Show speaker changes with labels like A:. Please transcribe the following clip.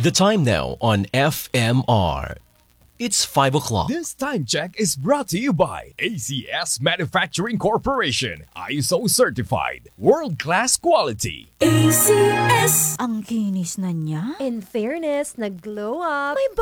A: The time now on FMR. It's 5 o'clock.
B: This time check is brought to you by ACS Manufacturing Corporation. ISO certified. World-class quality.
C: ACS!
D: Ang kinis na niya.
C: In fairness, nag-glow up.
D: May